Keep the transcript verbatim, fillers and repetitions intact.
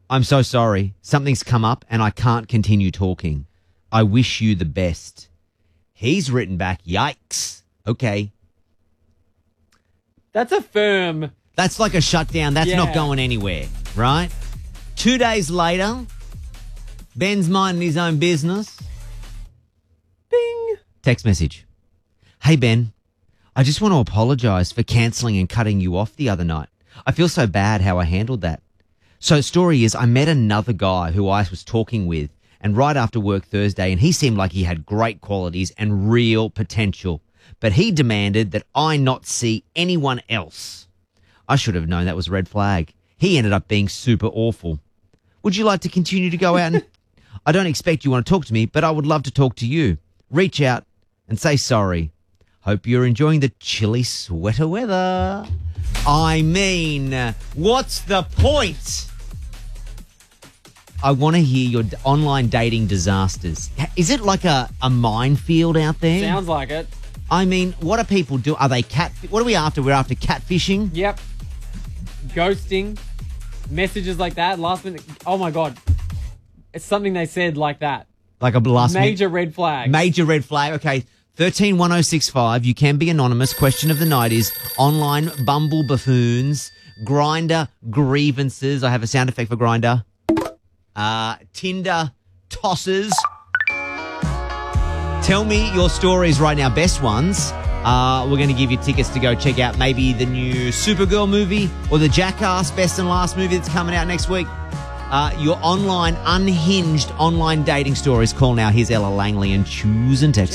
I'm so sorry. Something's come up and I can't continue talking. I wish you the best. He's written back, yikes. Okay. That's a firm. That's like a shutdown. That's Yeah. not going anywhere, right? Two days later, Ben's minding his own business. Bing. Text message. Hey, Ben, I just want to apologise for cancelling and cutting you off the other night. I feel so bad how I handled that. So story is I met another guy who I was talking with and right after work Thursday, and he seemed like he had great qualities and real potential. But he demanded that I not see anyone else. I should have known that was a red flag. He ended up being super awful. Would you like to continue to go out and... I don't expect you want to talk to me, but I would love to talk to you. Reach out and say sorry. Hope you're enjoying the chilly sweater weather. I mean, what's the point? I want to hear your d- online dating disasters. Is it like a, a minefield out there? Sounds like it. I mean, what do people do? Are they cat? What are we after? We're after catfishing? Yep. Ghosting. Messages like that. Last minute. Oh, my God. It's something they said like that. Like a last Major red flag. Major red flag. Okay. thirteen one oh six five. You can be anonymous. Question of the night is online bumble buffoons, Grinder grievances. I have a sound effect for Grinder. Uh, Tinder tosses. Tell me your stories right now, best ones. Uh, we're going to give you tickets to go check out maybe the new Supergirl movie or the Jackass Best and Last movie that's coming out next week. Uh, your online, unhinged online dating stories. Call now. Here's Ella Langley and choose and text.